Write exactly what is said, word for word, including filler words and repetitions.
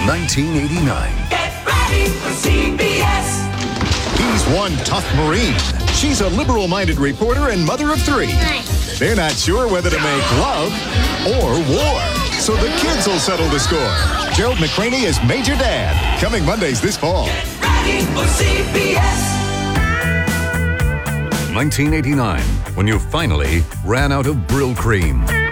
nineteen eighty-nine. Get ready for C B S. He's one tough Marine. She's a liberal-minded reporter and mother of three. Nice. They're not sure whether to make love or war. So the kids will settle the score. Gerald McCraney is Major Dad. Coming Mondays this fall. Get ready for C B S. nineteen eighty-nine, when you finally ran out of Brill cream.